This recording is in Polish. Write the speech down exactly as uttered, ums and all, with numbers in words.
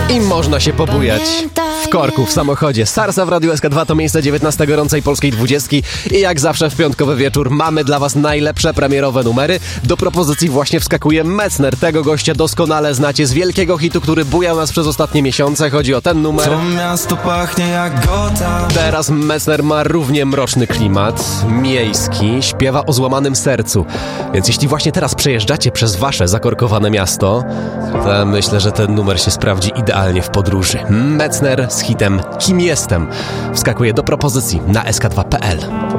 I można się pobujać w korku w samochodzie. Sarsa w Radiu S K dwa to miejsce dziewiętnaste gorącej polskiej dwudziestki i jak zawsze w piątkowy wieczór mamy dla was najlepsze premierowe numery. Do propozycji właśnie wskakuje Metzner. Tego gościa doskonale znacie z wielkiego hitu, który bujał nas przez ostatnie miesiące. Chodzi o ten numer. To miasto pachnie jak Gotham. Teraz Metzner ma równie mroczny klimat, miejski, śpiewa o złamanym sercu. Więc jeśli właśnie teraz przejeżdżacie przez wasze zakorkowane miasto, to myślę, że ten numer się sprawdzi idealnie w podróży. Metzner z hitem Kim jestem wskakuje do propozycji na S K dwa kropka P L.